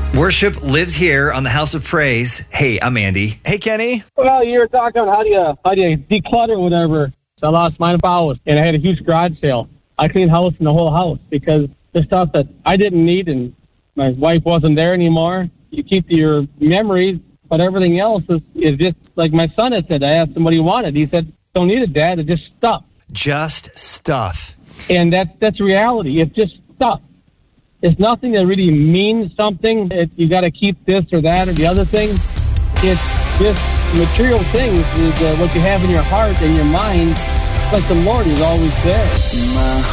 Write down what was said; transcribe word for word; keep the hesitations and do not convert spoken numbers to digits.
Worship lives here on the House of Praise. Hey, I'm Andy. Hey, Kenny. Well, you were talking about how do you how do you declutter or whatever. So I lost mine house, and I had a huge garage sale. I cleaned house in the whole house because the stuff that I didn't need and my wife wasn't there anymore. You keep your memories, but everything else is, is just like my son had said. I asked him what he wanted. He said, "Don't need it, Dad. It's just stuff." Just stuff. And that's that's reality. It's just stuff. It's nothing that really means something. It, you got to keep this or that or the other thing. It's just material things is uh, what you have in your heart and your mind. Like the Lord is always there.